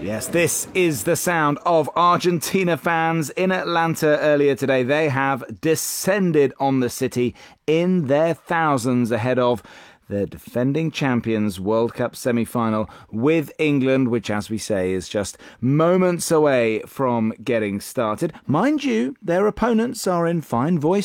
Yes, this is the sound of Argentina fans in Atlanta earlier today. They have descended on the city in their thousands ahead of the defending champions World Cup semi-final with England, which, as we say, is just moments away from getting started. Mind you, their opponents are in fine voice